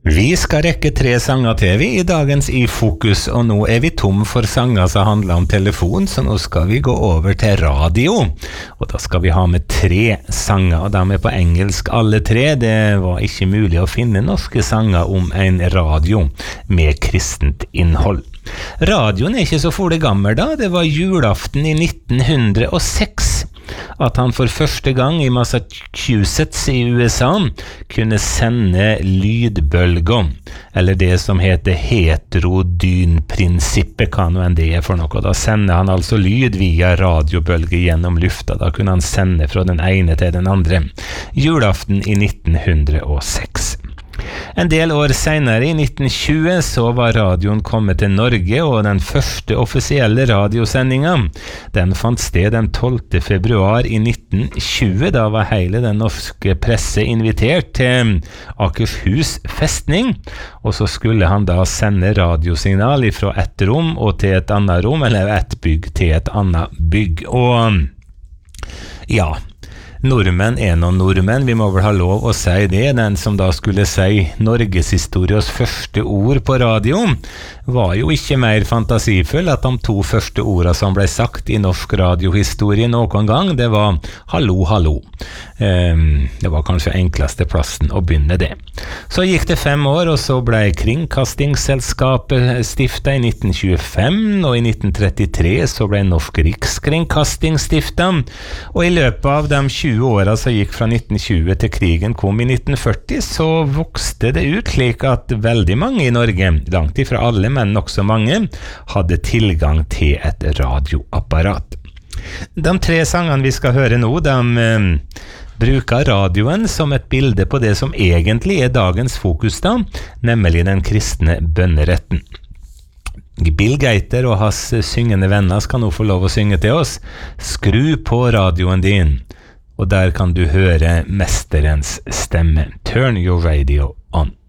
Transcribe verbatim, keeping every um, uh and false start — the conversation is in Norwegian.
Vi skal rekke tre sanger til vi i dagens I Fokus, og nå er vi tom for sanger som handler om telefon, så nå skal vi gå over til radio. Og da skal vi ha med tre sanger, og de er på engelsk alle tre. Det var ikke mulig å finne norske sanger om en radio med kristent innhold. Radioen er ikke så fole gammel da, det var julaften i nitten hundre og seks at han for første gang i Massachusetts i U S A kunne sende lydbølger, eller det som heter heterodynprinsippet, hva nå enn det er for noe. Da sender han altså lyd via radiobølger gjennom lufta, da kunne han sende fra den ene til den andre. Julaften i nitten hundre og seks. En del år senere, i nitten tjue, så var radioen kommet til Norge, og den første offisielle radiosendingen, den fant sted den tolvte februar i nitten tjue. Da var hele den norske presse invitert til Akershus festning, og så skulle han da sende radiosignal fra et rom og til et annet rom, eller et bygg til et annet bygg. Og ja, nordmenn er noen nordmenn, vi må vel ha lov å si det. Den som da skulle si Norgeshistoriens første ord på radio, var jo ikke mer fantasifull at de to første ordene som ble sagt i norsk radiohistorie noen gang, det var hallo, hallo. Um, det var kanskje enkleste plassen å begynne det. Så gikk det fem år, og så ble Kringkastingsselskapet stiftet i nitten tjuefem, og i nitten trettitre så ble Norsk Rikskringkasting stiftet, og i løpet av de tjue årene som gikk fra nitten tjue til krigen kom i nitten førti, så vokste det ut slik at veldig mange i Norge, langt ifra alle, men også mange, hadde tilgang til et radioapparat. De tre sangene vi skal høre nå, de eh, bruker radioen som et bilde på det som egentlig er dagens fokus da, nemlig den kristne bønneretten. Bill Gaither og hans syngende venner skal nå få lov å synge til oss. Skru på radioen din, og der kan du høre mesterens stemme. Turn your radio on.